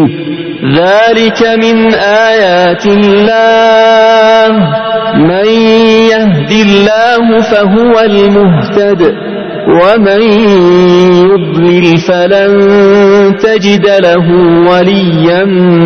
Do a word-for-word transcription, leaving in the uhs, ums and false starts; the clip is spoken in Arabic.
ذلك من آيات الله من يهد الله فهو المهتد ومن يضلل فلن تجد له وليا